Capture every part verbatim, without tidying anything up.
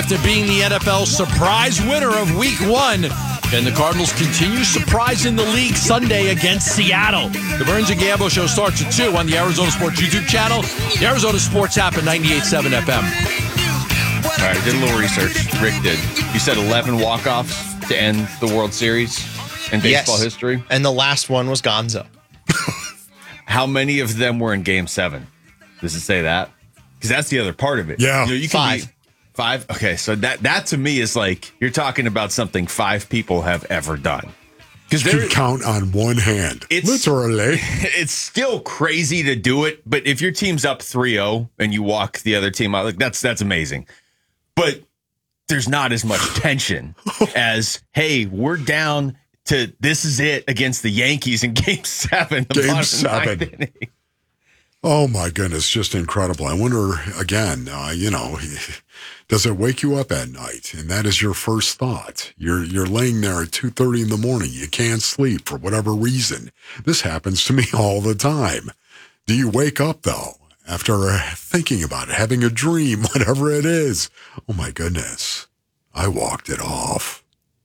after being the N F L surprise winner of week one. And the Cardinals continue surprising the league Sunday against Seattle. The Burns and Gambo Show starts at two on the Arizona Sports YouTube channel. The Arizona Sports app at ninety-eight point seven F M. All right, I did a little research. Rick did. You said eleven walk-offs to end the World Series in baseball yes. history? And the last one was Gonzo. How many of them were in Game seven? Does it say that? Because that's the other part of it. Yeah. You know, you can Five. Be, five? Okay, so that, that to me is like, you're talking about something five people have ever done. Because You can count on one hand. It's- Literally. It's still crazy to do it, but if your team's up three oh and you walk the other team out, like that's that's amazing. But there's not as much tension as, hey, we're down to this is it against the Yankees in Game Seven. The Game seven. seven. Oh, my goodness. Just incredible. I wonder, again, uh, you know, does it wake you up at night? And that is your first thought. You're you're laying there at two thirty in the morning. You can't sleep for whatever reason. This happens to me all the time. Do you wake up, though, after thinking about it, having a dream, whatever it is? Oh, my goodness. I walked it off.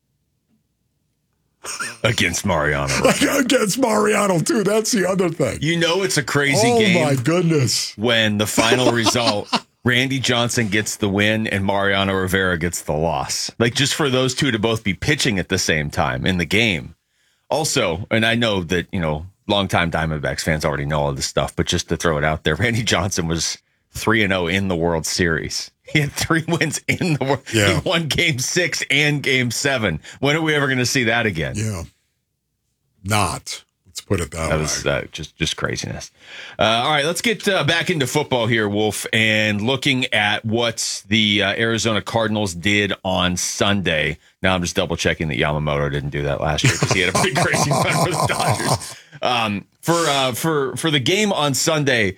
Against Mariano. Against Mariano, too. That's the other thing. You know it's a crazy oh, game. my goodness. When the final result, Randy Johnson gets the win and Mariano Rivera gets the loss. Like, just for those two to both be pitching at the same time in the game. Also, and I know that, you know, longtime Diamondbacks fans already know all this stuff, but just to throw it out there, Randy Johnson was three and oh in the World Series. He had three wins in the world. Yeah. He won game six and game seven. When are we ever going to see that again? Yeah. Not. Let's put it that, That way. was uh, just, just craziness. Uh, all right, let's get uh, back into football here, Wolf, and looking at what the uh, Arizona Cardinals did on Sunday. Now I'm just double checking that Yamamoto didn't do that last year because he had a pretty crazy run with the Dodgers. Um, for uh, for for the game on Sunday,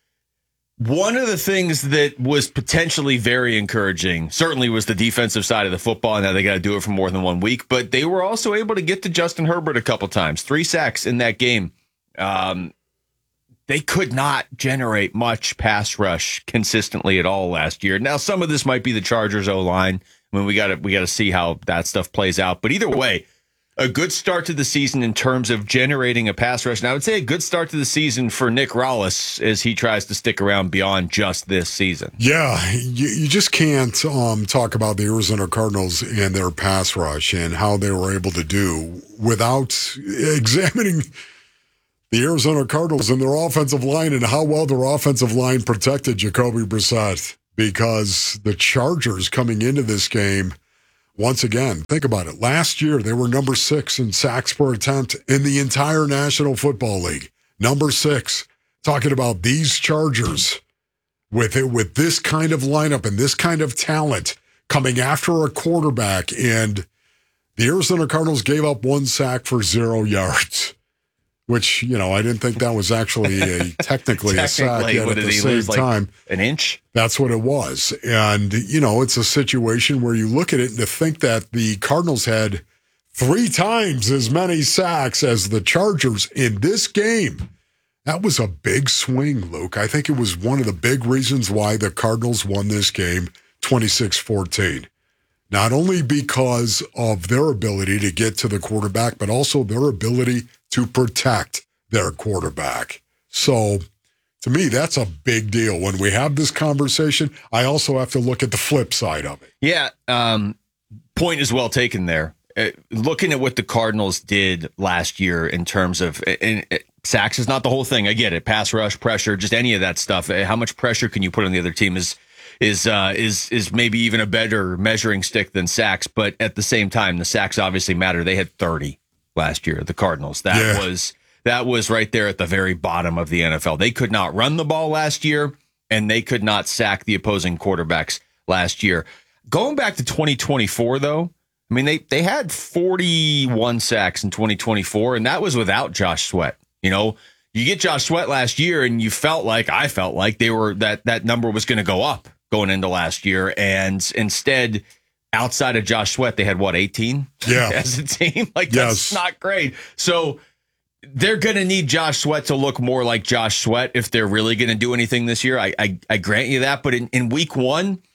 one of the things that was potentially very encouraging certainly was the defensive side of the football. Now they got to do it for more than one week, but they were also able to get to Justin Herbert a couple times. Three sacks in that game. Um, they could not generate much pass rush consistently at all last year. Now some of this might be the Chargers O-line. I mean, we got to we got to see how that stuff plays out. But either way, a good start to the season in terms of generating a pass rush. And I would say a good start to the season for Nick Rallis as he tries to stick around beyond just this season. Yeah, you, you just can't um, talk about the Arizona Cardinals and their pass rush and how they were able to do without examining the Arizona Cardinals and their offensive line and how well their offensive line protected Jacoby Brissett. Because the Chargers coming into this game, once again, think about it. Last year, they were number six in sacks per attempt in the entire National Football League. Number six. Talking about these Chargers with it, with this kind of lineup and this kind of talent coming after a quarterback. And the Arizona Cardinals gave up one sack for zero yards, which, you know, I didn't think that was actually a technically, a sack Technically, yet what at did the he same lose, like time. an inch? That's what it was. And, you know, it's a situation where you look at it and to think that the Cardinals had three times as many sacks as the Chargers in this game. That was a big swing, Luke. I think it was one of the big reasons why the Cardinals won this game twenty-six fourteen. Not only because of their ability to get to the quarterback, but also their ability to protect their quarterback. So, to me, that's a big deal. When we have this conversation, I also have to look at the flip side of it. Yeah, um, point is well taken there. Uh, looking at what the Cardinals did last year in terms of and, and sacks is not the whole thing. I get it. Pass rush, pressure, just any of that stuff. How much pressure can you put on the other team is is uh, is is maybe even a better measuring stick than sacks. But at the same time, the sacks obviously matter. They had thirty last year, the Cardinals. That Yeah. was that was right there at the very bottom of the N F L. They could not run the ball last year, and they could not sack the opposing quarterbacks last year. Going back to twenty twenty-four, though, I mean, they, they had forty-one sacks in twenty twenty-four, and that was without Josh Sweat. You know, you get Josh Sweat last year, and you felt like, I felt like they were that that number was going to go up going into last year, and instead, outside of Josh Sweat, they had, what, eighteen Yeah. as a team? Like, that's Yes. not great. So they're going to need Josh Sweat to look more like Josh Sweat if they're really going to do anything this year. I, I I grant you that. But in, in week one,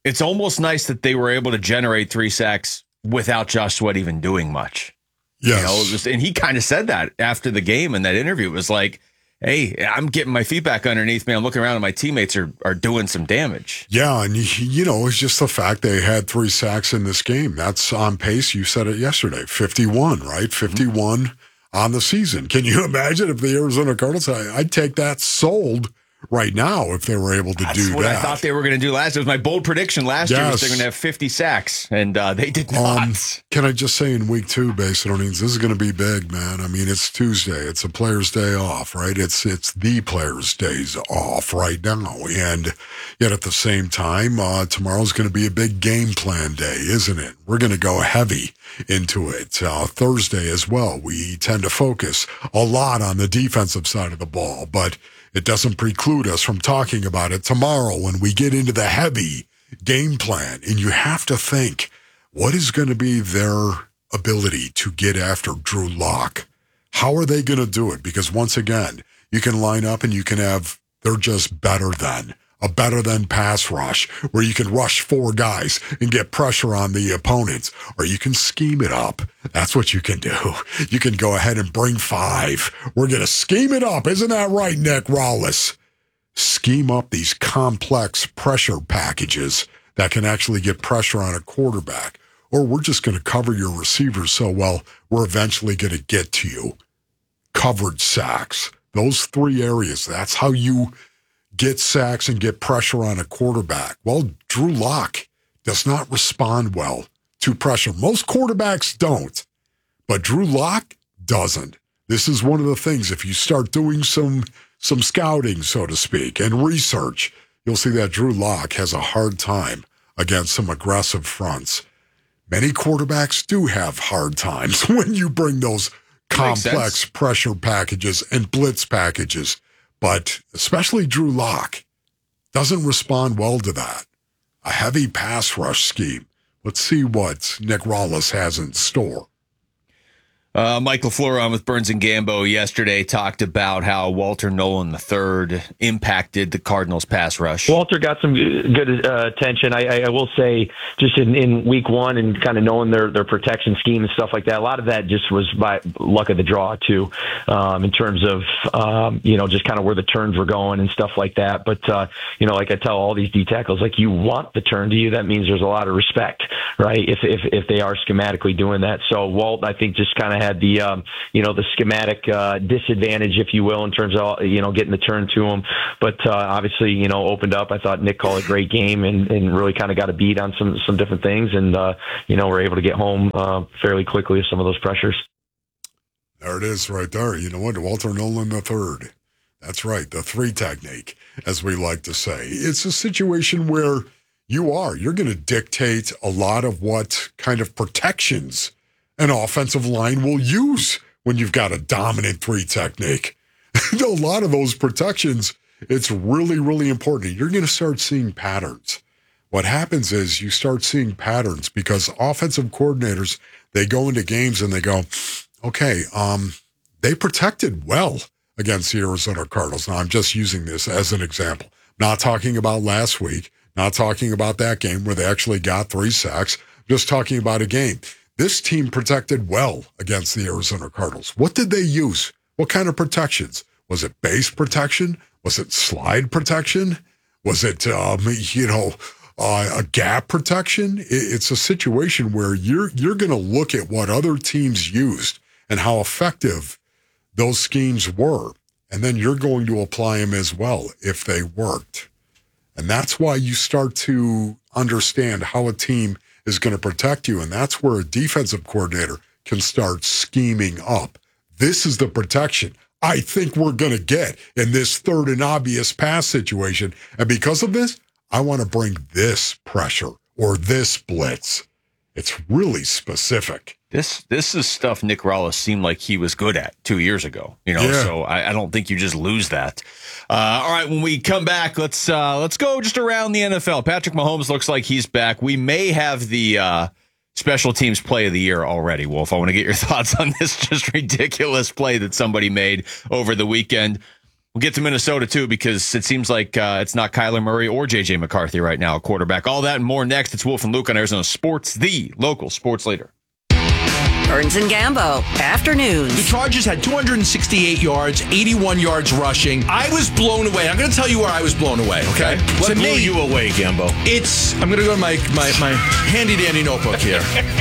it's almost nice that they were able to generate three sacks without Josh Sweat even doing much. Yes. You know, it was, and he kind of said that after the game in that interview. It was like, hey, I'm getting my feet back underneath me. I'm looking around and my teammates are, are doing some damage. Yeah, and, you know, it's just the fact they had three sacks in this game. That's on pace. You said it yesterday. fifty-one, right? fifty-one mm-hmm. on the season. Can you imagine if the Arizona Cardinals, I'd take that sold right now if they were able to That's do what that. I thought they were going to do last. It was my bold prediction last yes. year was they're going to have fifty sacks, and uh, they did not. Um, can I just say in week two, Basinonians, this is going to be big, man. I mean, it's Tuesday. It's a player's day off, right? It's it's the player's days off right now. And yet at the same time, uh, tomorrow's going to be a big game plan day, isn't it? We're going to go heavy into it. Uh, Thursday as well. We tend to focus a lot on the defensive side of the ball, but it doesn't preclude us from talking about it tomorrow when we get into the heavy game plan. And you have to think, what is going to be their ability to get after Drew Lock? How are they going to do it? Because once again, you can line up and you can have, they're just better than, a better than pass rush, where you can rush four guys and get pressure on the opponents, or you can scheme it up. That's what you can do. You can go ahead and bring five. We're going to scheme it up. Isn't that right, Nick Rallis? Scheme up these complex pressure packages that can actually get pressure on a quarterback. Or we're just going to cover your receivers so well, we're eventually going to get to you. Covered sacks. Those three areas, that's how you get sacks and get pressure on a quarterback. Well, Drew Lock does not respond well to pressure. Most quarterbacks don't, but Drew Lock doesn't. This is one of the things, if you start doing some some scouting, so to speak, and research, you'll see that Drew Lock has a hard time against some aggressive fronts. Many quarterbacks do have hard times when you bring those complex pressure packages and blitz packages. But especially Drew Lock doesn't respond well to that. A heavy pass rush scheme. Let's see what Nick Rallis has in store. Uh, Mike LaFleur on with Burns and Gambo yesterday talked about how Walter Nolan the third impacted the Cardinals pass rush. Walter got some good uh, attention. I, I will say just in, in week one and kind of knowing their, their protection scheme and stuff like that, a lot of that just was by luck of the draw too, um, in terms of, um, you know, just kind of where the turns were going and stuff like that. But, uh, you know, like I tell all these D tackles, like you want the turn to you, that means there's a lot of respect, right? If, if, if they are schematically doing that. So Walt, I think, just kind of had the, um, you know, the schematic uh, disadvantage, if you will, in terms of, you know, getting the turn to him. But uh, obviously, you know, opened up. I thought Nick called a great game and, and really kind of got a beat on some, some different things. And, uh, you know, we're able to get home uh, fairly quickly with some of those pressures. There it is right there. You know what? Walter Nolan the third. That's right. The three technique, as we like to say. It's a situation where you are. You're going to dictate a lot of what kind of protections an offensive line will use when you've got a dominant three technique. A lot of those protections, it's really, really important. You're going to start seeing patterns. What happens is you start seeing patterns because offensive coordinators, they go into games and they go, okay, um, they protected well against the Arizona Cardinals. Now, I'm just using this as an example. Not talking about last week, not talking about that game where they actually got three sacks, just talking about a game. This team protected well against the Arizona Cardinals. What did they use? What kind of protections? Was it base protection? Was it slide protection? Was it, um, you know, uh, a gap protection? It's a situation where you're you're going to look at what other teams used and how effective those schemes were, and then you're going to apply them as well if they worked. And that's why you start to understand how a team is going to protect you, and that's where a defensive coordinator can start scheming up. This is the protection I think we're going to get in this third and obvious pass situation, and because of this, I want to bring this pressure or this blitz. It's really specific. This this is stuff Nick Rallis seemed like he was good at two years ago. You know, yeah. so I, I don't think you just lose that. Uh, all right, when we come back, let's uh, let's go just around the N F L. Patrick Mahomes looks like he's back. We may have the uh, special teams play of the year already, Wolf. I want to get your thoughts on this just ridiculous play that somebody made over the weekend. We'll get to Minnesota, too, because it seems like uh, it's not Kyler Murray or J J McCarthy right now, quarterback. All that and more next. It's Wolf and Luke on Arizona Sports, the local sports leader. Burns and Gambo, afternoons. The Chargers had two hundred sixty-eight yards, eighty-one yards rushing. I was blown away. I'm going to tell you where I was blown away, okay? What to blew me, you away, Gambo? It's, I'm going to go to my, my, my handy-dandy notebook here.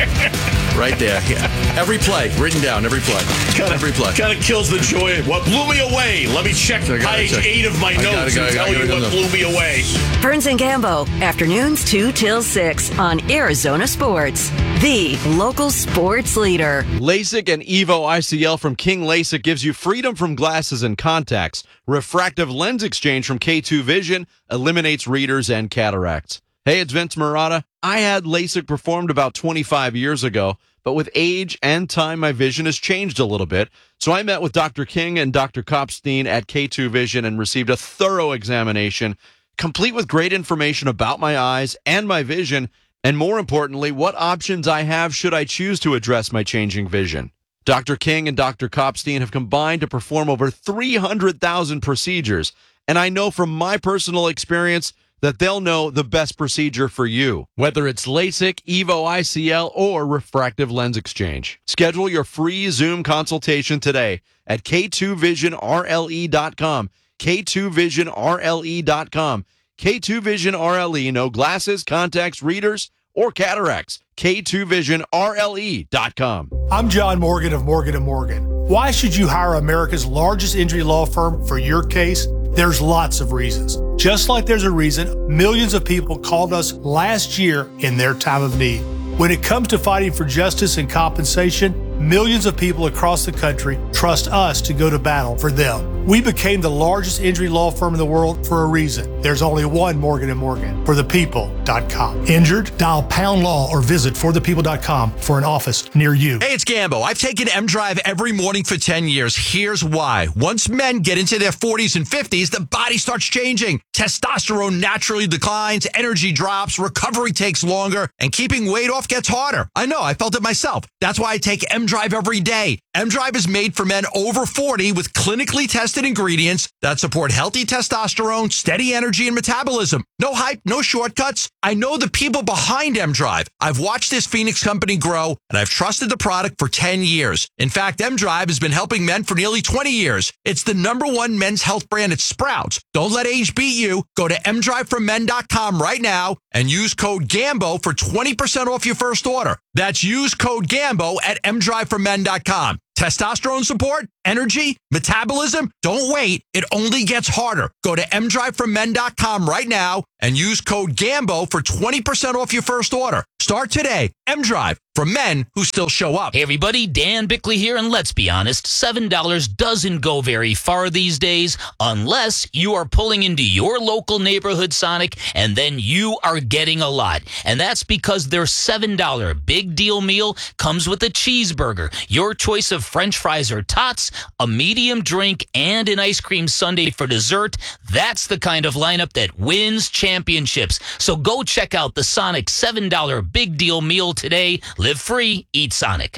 Right there. Yeah. Every play, written down, every play. Kinda, every play. Kind of kills the joy. What blew me away? Let me check page check. eight of my I notes gotta, and gotta, tell gotta, you gotta, what gotta. blew me away. Burns and Gambo, afternoons two till six on Arizona Sports, the local sports leader. LASIK and Evo I C L from King LASIK gives you freedom from glasses and contacts. Refractive lens exchange from K two Vision eliminates readers and cataracts. Hey, it's Vince Marotta. I had LASIK performed about twenty-five years ago, but with age and time, my vision has changed a little bit. So I met with Doctor King and Doctor Kopstein at K two Vision and received a thorough examination, complete with great information about my eyes and my vision, and more importantly, what options I have should I choose to address my changing vision. Doctor King and Doctor Kopstein have combined to perform over three hundred thousand procedures, and I know from my personal experience that they'll know the best procedure for you, whether it's LASIK, Evo I C L, or refractive lens exchange. Schedule your free Zoom consultation today at K two vision R L E dot com, K two vision R L E dot com. K two Vision R L E, no glasses, contacts, readers, or cataracts. K two vision R L E dot com. I'm John Morgan of Morgan and Morgan. Why should you hire America's largest injury law firm for your case? There's lots of reasons. Just like there's a reason millions of people called us last year in their time of need. When it comes to fighting for justice and compensation, millions of people across the country trust us to go to battle for them. We became the largest injury law firm in the world for a reason. There's only one Morgan and Morgan, for the people dot com. Injured? Dial pound law or visit for the people dot com for an office near you. Hey, it's Gambo. I've taken M-Drive every morning for ten years. Here's why. Once men get into their forties and fifties, the body starts changing. Testosterone naturally declines, energy drops, recovery takes longer, and keeping weight off gets harder. I know, I felt it myself. That's why I take M-Drive every day. M-Drive is made for men over forty with clinically tested ingredients that support healthy testosterone, steady energy, and metabolism. No hype, no shortcuts. I know the people behind M-Drive. I've watched this Phoenix company grow, and I've trusted the product for ten years. In fact, M-Drive has been helping men for nearly twenty years. It's the number one men's health brand at Sprouts. Don't let age beat you. Go to M drive for men dot com right now and use code GAMBO for twenty percent off your first order. That's use code GAMBO at M drive for men dot com. Testosterone support, energy, metabolism. Don't wait. It only gets harder. Go to M drive for men dot com right now and use code GAMBO for twenty percent off your first order. Start today. M-Drive, for men who still show up. Hey everybody, Dan Bickley here, and let's be honest, seven dollars doesn't go very far these days unless you are pulling into your local neighborhood Sonic and then you are getting a lot. And that's because their seven dollar big deal meal comes with a cheeseburger, your choice of french fries or tots, a medium drink, and an ice cream sundae for dessert. That's the kind of lineup that wins championships. So go check out the Sonic seven dollar big deal meal today. Live free, eat Sonic.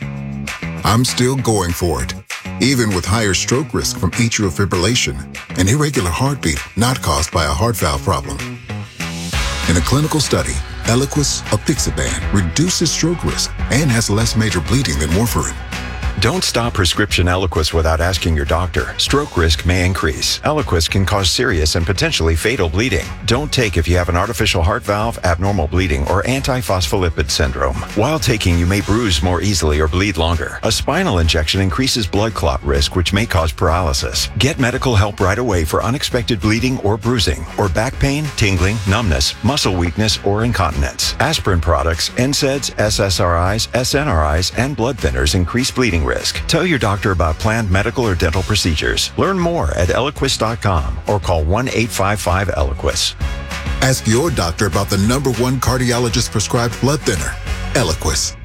I'm still going for it, even with higher stroke risk from atrial fibrillation, an irregular heartbeat not caused by a heart valve problem. In a clinical study, Eliquis apixaban reduces stroke risk and has less major bleeding than warfarin. Don't stop prescription Eliquis without asking your doctor. Stroke risk may increase. Eliquis can cause serious and potentially fatal bleeding. Don't take if you have an artificial heart valve, abnormal bleeding, or antiphospholipid syndrome. While taking, you may bruise more easily or bleed longer. A spinal injection increases blood clot risk, which may cause paralysis. Get medical help right away for unexpected bleeding or bruising, or back pain, tingling, numbness, muscle weakness, or incontinence. Aspirin products, N SAIDs, S S R Is, S N R Is, and blood thinners increase bleeding risk. Tell your doctor about planned medical or dental procedures. Learn more at Eliquis dot com or call one eight five five Eliquis. Ask your doctor about the number one cardiologist prescribed blood thinner, Eliquis.